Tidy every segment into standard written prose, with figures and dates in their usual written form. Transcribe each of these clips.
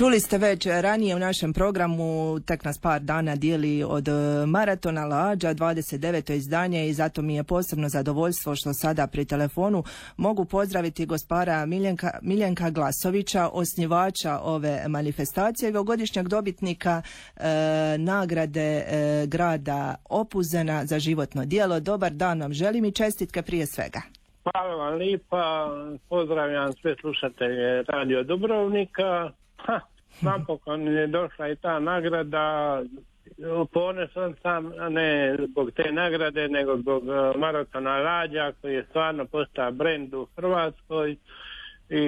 Čuli ste već ranije u našem programu, tek nas par dana dijeli od Maratona Lađa, 29. izdanje, i zato mi je posebno zadovoljstvo što sada pri telefonu mogu pozdraviti gospara Miljenka Glasovića, osnivača ove manifestacije i ovogodišnjeg dobitnika nagrade grada Opuzena za životno djelo. Dobar dan vam želim i čestitke prije svega. Hvala vam lipa, pozdravljam sve slušatelje Radio Dubrovnika. Napokon je došla i ta nagrada, ponosan sam ne zbog te nagrade nego zbog Maratona Lađa koji je stvarno postao brend u Hrvatskoj i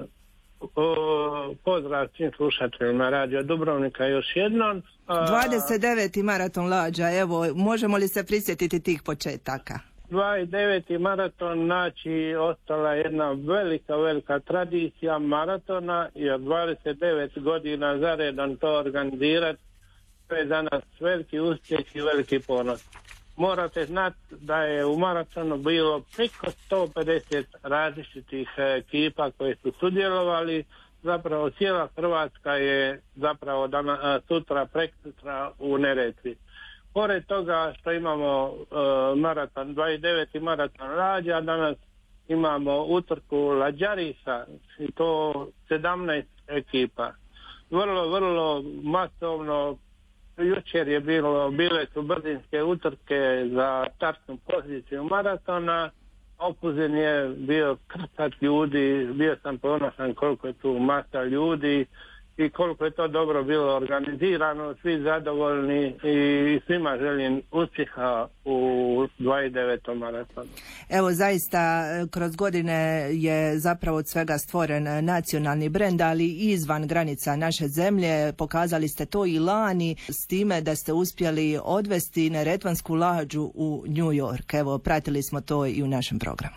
pozdrav svim slušateljima Radio Dubrovnika još jednom. 29. Maraton Lađa, evo, možemo li se prisjetiti tih početaka? 29. maraton, znači ostala jedna velika tradicija maratona, jer 29 godina zaredom to organizirati, to je za nas veliki uspjeh i veliki ponos. Morate znati da je u maratonu bilo preko 150 različitih ekipa koje su sudjelovali, zapravo cijela Hrvatska je zapravo sutra, preksutra u Neretvi. Pored toga što imamo maraton, 29. maraton Lađa, danas imamo utrku Lađarisa i to 17 ekipa. Vrlo masovno, jučer je bile su brzinske utrke za startnu poziciju maratona, Opuzen je bio krcat ljudi, bio sam ponosan koliko je tu masa ljudi i koliko je to dobro bilo organizirano, svi zadovoljni i svima želim uspjeha u 29. maratonu. Evo, zaista kroz godine je zapravo od svega stvoren nacionalni brend, ali i izvan granica naše zemlje. Pokazali ste to i lani s time da ste uspjeli odvesti Neretvansku lađu u New York. Evo, pratili smo to i u našem programu.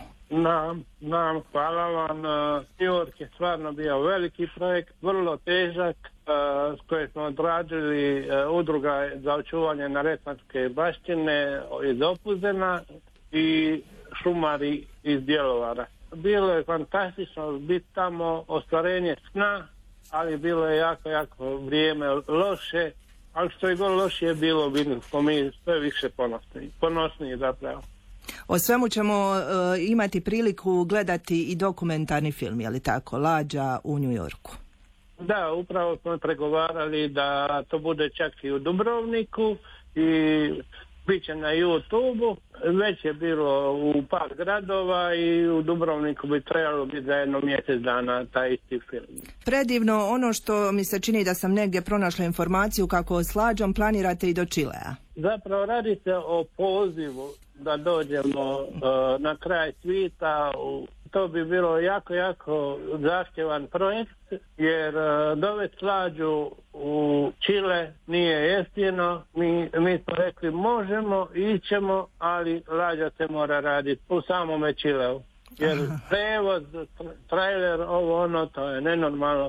Hvala vam. New York je stvarno bio veliki projekt, vrlo težak, s kojim smo odradili udruga za očuvanje neretvanske baštine iz Opuzena i šumari iz Bjelovara. Bilo je fantastično biti tamo, ostvarenje sna, ali bilo je jako vrijeme loše, ali što je god lošije bilo, smo mi sve više ponosniji zapravo. O svemu ćemo imati priliku gledati i dokumentarni film, je li tako, Lađa u New Yorku? Da, upravo smo pregovarali da to bude čak i u Dubrovniku i bit će na YouTube-u. Već je bilo u par gradova i u Dubrovniku bi trebalo biti za jedno mjesec dana taj isti film. Predivno, ono što mi se čini da sam negdje pronašla informaciju kako s Lađom planirate i do Čilea. Zapravo radi se o pozivu da dođemo na kraj svijeta. To bi bilo jako zahtjevan projekt, jer dovesti Lađu u Čile nije jeftino. Mi smo rekli možemo, ićemo, ali Lađa se mora raditi u samome Čileu. Jer prevoz, trailer, to je nenormalno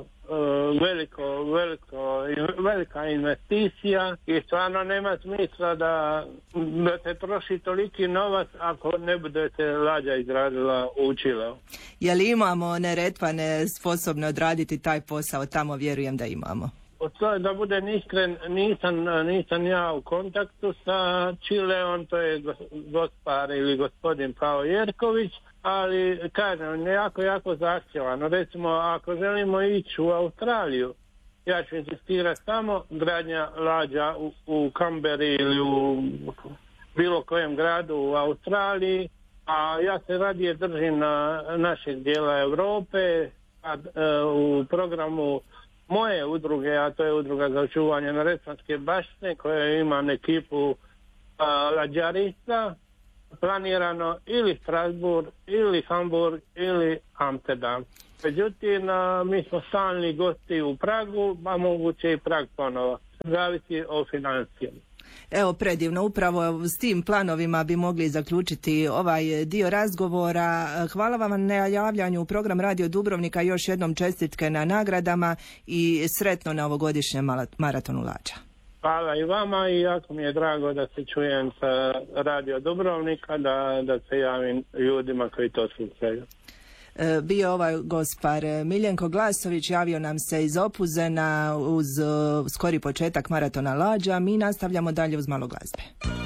velika investicija i stvarno nema smisla da se troši toliki novac ako ne budete Lađa izradila u Čileu. Je li imamo Neretvane sposobne odraditi taj posao? Tamo vjerujem da imamo. Da budem iskren, nisam ja u kontaktu sa Čileom, to je gospar ili gospodin Pao Jerković, ali kažem, jako zahtjevano. Recimo, ako želimo ići u Australiju, ja ću insistirati samo gradnja Lađa u Canberri ili u bilo kojem gradu u Australiji, a ja se radije držim na našeg dijela Europe, u programu moje udruge, a to je udruga za očuvanje neretvanske baštine koja ima ekipu Lađarista, planirano ili Strasbourg, ili Hamburg, ili Amsterdam. Međutim, mi smo stalni gosti u Pragu, a moguće i Prag ponovo. Zavisi o financijama. Evo, predivno, upravo s tim planovima bi mogli zaključiti ovaj dio razgovora. Hvala vam na javljanju u program Radio Dubrovnika, još jednom čestitke na nagradama i sretno na ovogodišnjem maratonu Lađa. Hvala i vama i jako mi je drago da se čujem sa Radio Dubrovnika, da se javim ljudima koji to slušaju. bio ovaj gospar Miljenko Glasović, javio nam se iz Opuzena uz skori početak maratona lađa. Mi nastavljamo dalje uz malo glazbe.